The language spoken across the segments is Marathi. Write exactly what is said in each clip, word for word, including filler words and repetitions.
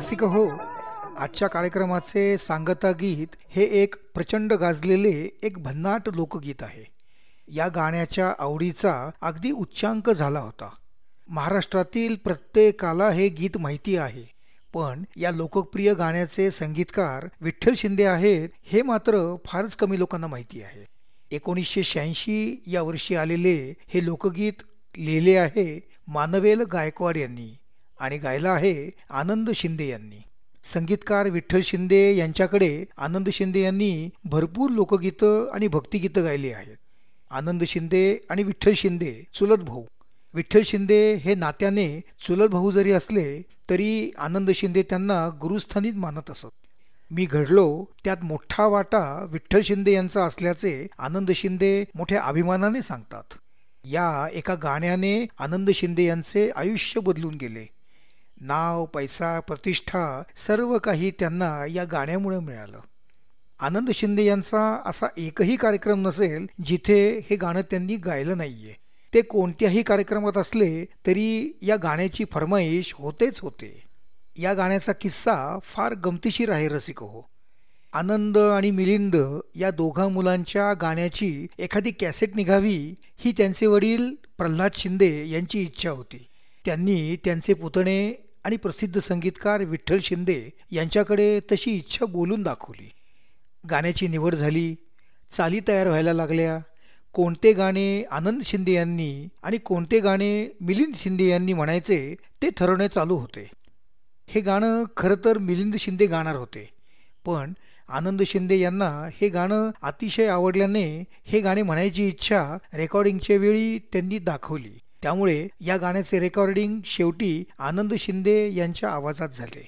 रसिक हो, आजच्या कार्यक्रमाचे सांगता गीत हे एक प्रचंड गाजलेले एक भन्नाट लोकगीत आहे. या गाण्याच्या आवडीचा अगदी उच्चांक झाला होता. महाराष्ट्रातील प्रत्येकाला हे गीत माहिती आहे. पण या लोकप्रिय गाण्याचे संगीतकार विठ्ठल शिंदे आहेत हे मात्र फारच कमी लोकांना माहिती आहे. एकोणीसशे शहाऐंशी या वर्षी आलेले हे लोकगीत लिहिले आहे मानवेल गायकवाड यांनी आणि गायला आहे आनंद शिंदे यांनी. संगीतकार विठ्ठल शिंदे यांच्याकडे आनंद शिंदे यांनी भरपूर लोकगीतं आणि भक्तिगीतं गायली आहेत. आनंद शिंदे आणि विठ्ठल शिंदे चुलत भाऊ. विठ्ठल शिंदे हे नात्याने चुलत भाऊ जरी असले तरी आनंद शिंदे त्यांना गुरुस्थानीच मानत असत. मी घडलो त्यात मोठा वाटा विठ्ठल शिंदे यांचा असल्याचे आनंद शिंदे मोठ्या अभिमानाने सांगतात. या एका गाण्याने आनंद शिंदे यांचे आयुष्य बदलून गेले. नाव, पैसा, प्रतिष्ठा सर्व काही त्यांना या गाण्यामुळे मिळालं. आनंद शिंदे यांचा असा एकही कार्यक्रम नसेल जिथे हे गाणं त्यांनी गायलं नाहीये. ते कोणत्याही कार्यक्रमात असले तरी या गाण्याची फरमाईश होतेच होते. या गाण्याचा किस्सा फार गमतीशीर आहे रसिक हो. आनंद आणि मिलिंद या दोघा मुलांच्या गाण्याची एखादी कॅसेट निघावी ही त्यांचे वडील प्रल्हाद शिंदे यांची इच्छा होती. त्यांनी त्यांचे पुतणे आणि प्रसिद्ध संगीतकार विठ्ठल शिंदे यांच्याकडे तशी इच्छा बोलून दाखवली. गाण्याची निवड झाली. चाली तयार व्हायला लागल्या. कोणते गाणे आनंद शिंदे यांनी आणि कोणते गाणे मिलिंद शिंदे यांनी म्हणायचे ते ठरवणे चालू होते. हे गाणं खरं तर मिलिंद शिंदे गाणार होते, पण आनंद शिंदे यांना हे गाणं अतिशय आवडल्याने हे गाणे म्हणायची इच्छा रेकॉर्डिंगच्या वेळी त्यांनी दाखवली. त्यामुळे या गाण्याचे रेकॉर्डिंग शेवटी आनंद शिंदे यांच्या आवाजात झाले.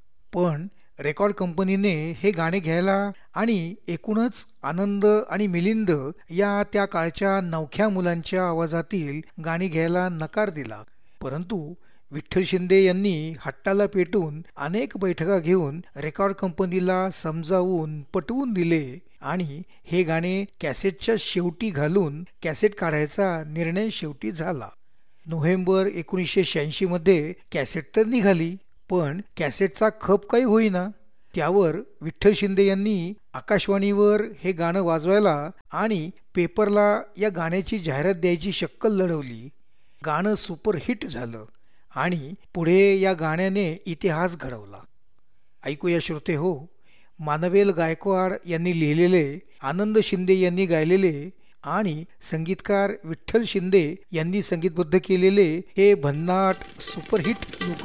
पण रेकॉर्ड कंपनीने हे गाणे घ्यायला आणि एकूणच आनंद आणि मिलिंद या त्या काळच्या नवख्या मुलांच्या आवाजातील गाणी घ्यायला नकार दिला. परंतु विठ्ठल शिंदे यांनी हट्टाला पेटून अनेक बैठका घेऊन रेकॉर्ड कंपनीला समजावून पटवून दिले आणि हे गाणे कॅसेटच्या शेवटी घालून कॅसेट काढायचा निर्णय शेवटी झाला. नोव्हेंबर एकोणीसशे शहाऐंशी मध्ये कॅसेट तर निघाली, पण कॅसेटचा खप काही होईना. त्यावर विठ्ठल शिंदे यांनी आकाशवाणीवर हे गाणं वाजवायला आणि पेपरला या गाण्याची जाहिरात द्यायची शक्कल लढवली. गाणं सुपरहिट झालं आणि पुढे या गाण्याने इतिहास घडवला. ऐकूया श्रोते हो, मानवेल गायकवाड यांनी लिहिलेले, आनंद शिंदे यांनी गायलेले आणि संगीतकार विठ्ठल शिंदे यांनी संगीतबद्ध केलेले हे भन्नाट सुपरहिट लोक